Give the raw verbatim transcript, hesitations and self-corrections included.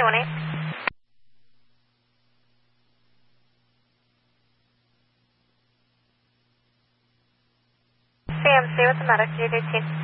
one eight. C M C with the medic, U D T.